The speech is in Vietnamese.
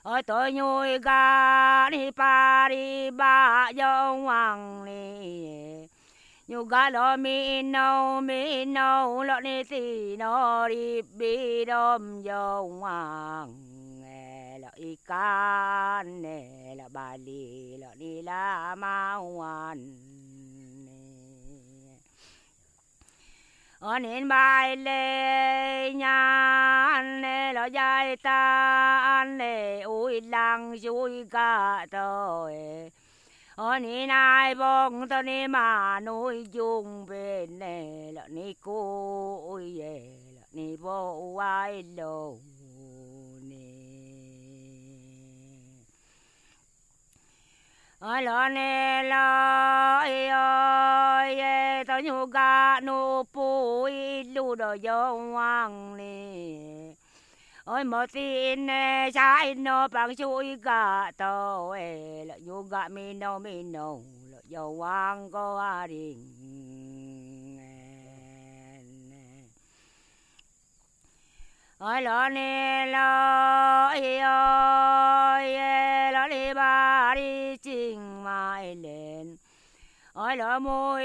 ôi tôi nhồi ga đi pa đi ba dông hoàng đi nhu ga lo mi nâu lo đi thì nó đi bi đom dông hoàng lo y can lo ba li lo đi la ma hoàn nên bài lệ nhàn lo dài tan ui lăng chui cả thôi nên ai bông tôi nên mà nuôi chung bên này là ni cô ui là ni vô ai lâu lo nè lo ơi tao nhu ga nu pui lu đồ vô hoàng nè ôi một tin trái nó bằng chui cả tao là nhu ga mi nâu là vô hoàng có đình ôi lo nè lo ơi lo đi ba đi chinh mai lên ôi lo môi